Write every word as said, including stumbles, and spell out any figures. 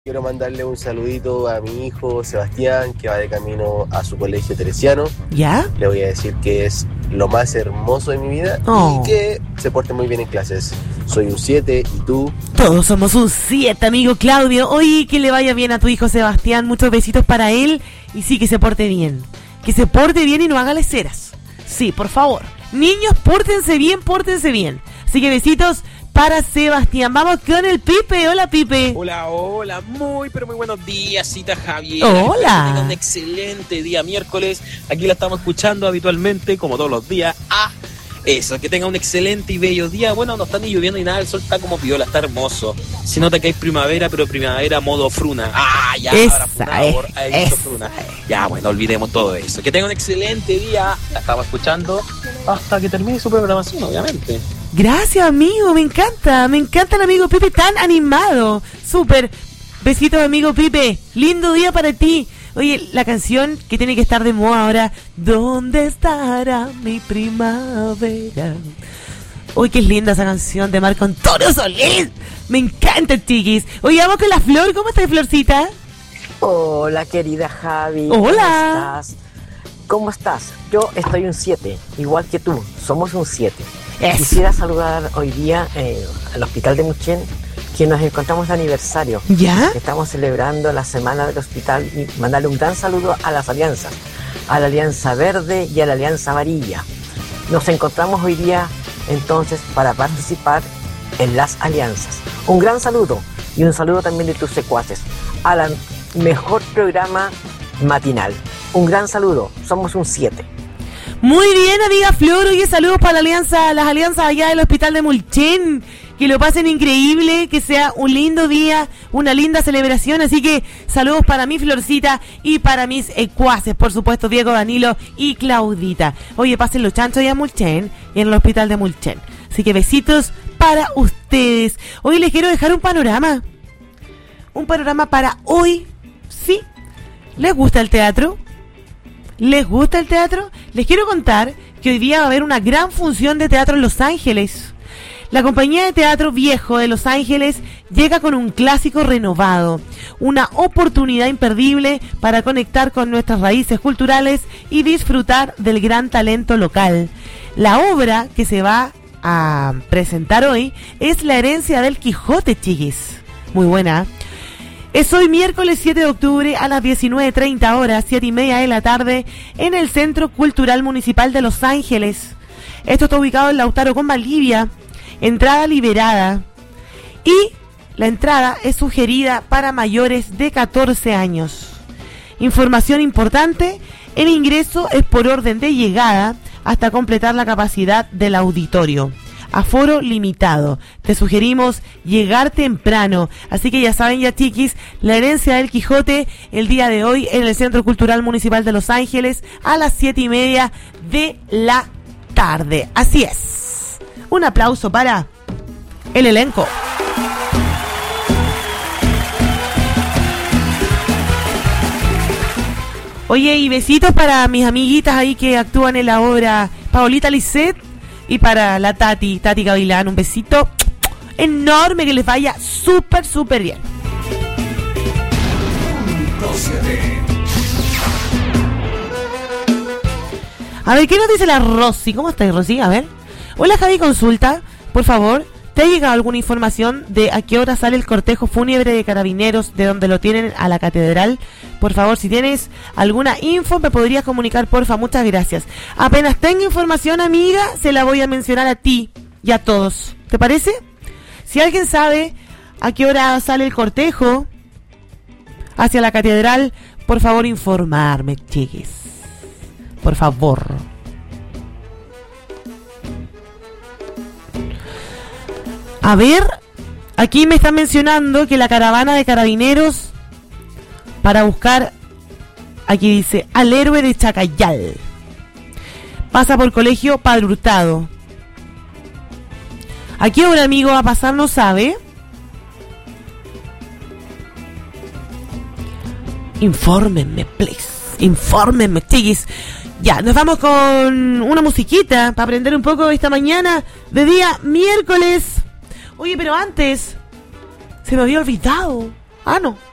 Quiero mandarle un saludito a mi hijo Sebastián, que va de camino a su colegio teresiano. ¿Ya? Le voy a decir que es lo más hermoso de mi vida Oh. y que se porte muy bien en clases. Soy un siete, ¿y tú? Todos somos un siete, amigo Claudio. Oye, que le vaya bien a tu hijo Sebastián. Muchos besitos para él. Y sí, que se porte bien. Que se porte bien y no haga leceras. Sí, por favor. Niños, pórtense bien, pórtense bien. Así que besitos para Sebastián. Vamos con el Pipe. Hola, Pipe. Hola, hola, muy pero muy buenos días, Cita Javier. Hola. Espero que tengan un excelente día miércoles. Aquí la estamos escuchando habitualmente, como todos los días. Ah, eso, que tenga un excelente y bello día. Bueno, no está ni lloviendo ni nada, el sol está como piola, está hermoso. Se nota que hay primavera, pero primavera modo fruna. Ah, ya, Esa ahora fruna, es, por- hay mucho esa fruna. Ya, bueno, olvidemos todo eso. Que tenga un excelente día. La estamos escuchando hasta que termine su programación, obviamente. Gracias, amigo. Me encanta. Me encanta el amigo Pipe tan animado. Súper. Besitos, amigo Pipe. Lindo día para ti. Oye, la canción que tiene que estar de moda ahora. ¿Dónde estará mi primavera? Uy, qué linda esa canción de Marco Antonio Solís. Me encanta, chiquis. Oye, vamos con la Flor. ¿Cómo estás, Florcita? Hola, querida Javi. Hola. ¿Cómo estás? ¿Cómo estás? Yo estoy un siete, igual que tú. Somos un siete. Eso. Quisiera saludar hoy día eh, al Hospital de Muchén, que nos encontramos de aniversario. ¿Ya? Estamos celebrando la semana del hospital y mandarle un gran saludo a las alianzas, a la Alianza Verde y a la Alianza Amarilla. Nos encontramos hoy día entonces para participar en las alianzas. Un gran saludo y un saludo también de tus secuaces a la mejor programa matinal. Un gran saludo, somos un siete. Muy bien, amiga Flor. Oye, saludos para la alianza, las alianzas allá del Hospital de Mulchen. Que lo pasen increíble, que sea un lindo día, una linda celebración. Así que saludos para mi Florcita y para mis ecuaces, por supuesto, Diego, Danilo y Claudita. Oye, pasen los chanchos allá en Mulchen y en el Hospital de Mulchen. Así que besitos para ustedes. Hoy les quiero dejar un panorama. Un panorama para hoy. ¿Sí? ¿Les gusta el teatro? ¿Les gusta el teatro? Les quiero contar que hoy día va a haber una gran función de teatro en Los Ángeles. La compañía de teatro Viejo de Los Ángeles llega con un clásico renovado, una oportunidad imperdible para conectar con nuestras raíces culturales y disfrutar del gran talento local. La obra que se va a presentar hoy es La herencia del Quijote, chiquis. Muy buena. Es hoy miércoles siete de octubre a las diecinueve treinta horas, siete y media de la tarde, en el Centro Cultural Municipal de Los Ángeles. Esto está ubicado en Lautaro con Valdivia. Entrada liberada. Y la entrada es sugerida para mayores de catorce años. Información importante, el ingreso es por orden de llegada hasta completar la capacidad del auditorio. Aforo limitado. Te sugerimos llegar temprano. Así que ya saben, ya chiquis, La herencia del Quijote el día de hoy en el Centro Cultural Municipal de Los Ángeles a las siete y media de la tarde. Así es. Un aplauso para el elenco. Oye, y besitos para mis amiguitas ahí que actúan en la obra, Paolita Lisset. Y para la Tati, Tati Gavilán, un besito enorme, que les vaya súper, súper bien. A ver, ¿qué nos dice la Rosy? ¿Cómo estás, Rosy? A ver. Hola, Javi, consulta, por favor. ¿Te ha llegado alguna información de a qué hora sale el cortejo fúnebre de Carabineros de donde lo tienen a la catedral? Por favor, si tienes alguna info, me podrías comunicar, porfa. Muchas gracias. Apenas tenga información, amiga, se la voy a mencionar a ti y a todos. ¿Te parece? Si alguien sabe a qué hora sale el cortejo hacia la catedral, por favor, informarme, chiquis. Por favor. A ver, aquí me están mencionando que la caravana de Carabineros para buscar, aquí dice, al héroe de Chacayal, pasa por Colegio Padre Hurtado. ¿A qué hora, amigo, va a pasar? No sabe. Infórmenme, please. Infórmenme, chiquis. Ya, nos vamos con una musiquita para aprender un poco esta mañana de día miércoles. Oye, pero antes se me había olvidado. Ah, no.